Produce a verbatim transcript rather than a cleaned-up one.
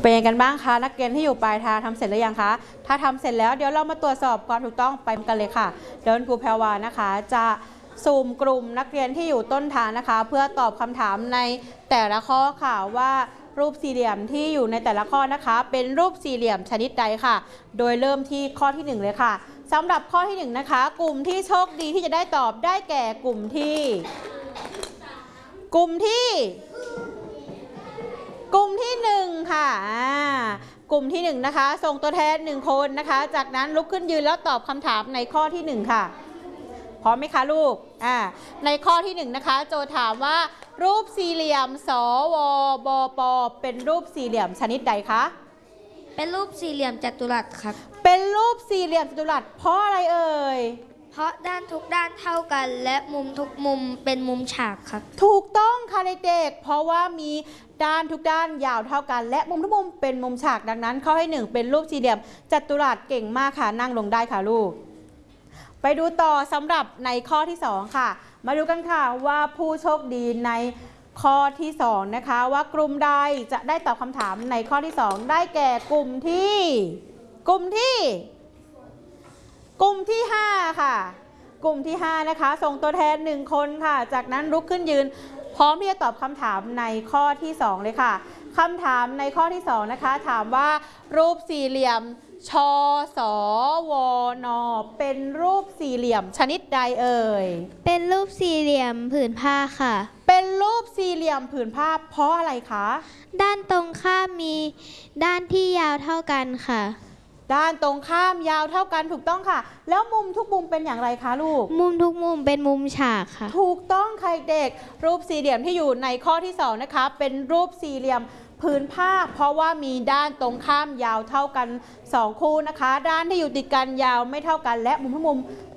เป็นยังไงกันบ้างคะนักเรียนที่อยู่ปลายทางทำเสร็จหรือยังคะถ้าทำเสร็จแล้วเดี๋ยวเรามาตรวจสอบความถูกต้องไปกันเลยค่ะเดี๋ยวครูแพรวานะคะจะซูมกลุ่มนักเรียนที่อยู่ต้นทางนะคะเพื่อตอบคำถามในแต่ละข้อค่ะว่ารูปสี่เหลี่ยมที่อยู่ในแต่ละข้อนะคะเป็นรูปสี่เหลี่ยมชนิดใดค่ะโดยเริ่มที่ข้อที่หนึ่งเลยค่ะสำหรับข้อที่หนึ่งนะคะกลุ่มที่โชคดีที่จะได้ตอบได้แก่กลุ่มที่กลุ่มที่กลุ่มที่หนึ่งค่ะกลุ่มที่หนึ่งนะคะส่งตัวแทนหนึ่งคนนะคะจากนั้นลุกขึ้นยืนแล้วตอบคำถามในข้อที่หนึ่งค่ะพร้อมไหมคะลูกอ่าในข้อที่หนึ่งนะคะโจทย์ถามว่ารูปสี่เหลี่ยมสวบปเป็นรูปสี่เหลี่ยมชนิดใดคะเป็นรูปสี่เหลี่ยมจัตุรัสครับเป็นรูปสี่เหลี่ยมจัตุรัสเพราะอะไรเอ่ยเพราะด้านทุกด้านเท่ากันและมุมทุกมุมเป็นมุมฉากครับถูกต้องค่ะเด็กๆเพราะว่ามีด้านทุกด้านยาวเท่ากันและมุมทุกมุมเป็นมุมฉากดังนั้นข้อที่หนึ่งเป็นรูปสี่เหลี่ยมจัตุรัสเก่งมากค่ะนั่งลงได้ค่ะลูกไปดูต่อสำหรับในข้อที่สองค่ะมาดูกันค่ะว่าผู้โชคดีในข้อที่สองนะคะว่ากลุ่มใดจะได้ตอบคำถามในข้อที่สองได้แก่กลุ่มที่กลุ่มที่กลุ่มที่ห้าค่ะกลุ่มที่ห้านะคะส่งตัวแทนหนึ่งคนค่ะจากนั้นลุกขึ้นยืนพร้อมที่จะตอบคำถามในข้อที่สองเลยค่ะคำถามในข้อที่สองนะคะถามว่ารูปสี่เหลี่ยมชสวนเป็นรูปสี่เหลี่ยมชนิดใดเอ่ยเป็นรูปสี่เหลี่ยมผืนผ้าค่ะเป็นรูปสี่เหลี่ยมผืนผ้าเพราะอะไรคะด้านตรงข้ามมีด้านที่ยาวเท่ากันค่ะด้านตรงข้ามยาวเท่ากันถูกต้องค่ะแล้วมุมทุกมุมเป็นอย่างไรคะลูกมุมทุกมุมเป็นมุมฉากค่ะถูกต้องค่ะเด็กรูปสี่เหลี่ยมที่อยู่ในข้อที่สองนะคะเป็นรูปสี่เหลี่ยมผืนผ้าเพราะว่ามีด้านตรงข้ามยาวเท่ากันสองคู่นะคะด้านที่อยู่ติดกันยาวไม่เท่ากันและมุมทุกมุม